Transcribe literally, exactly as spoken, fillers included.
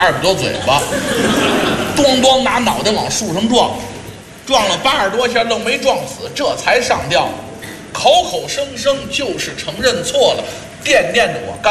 二百多嘴巴，咣咣拿脑袋往树上撞，撞了八十多下，愣没撞死，这才上吊，口口声声就是承认错了，惦念着我。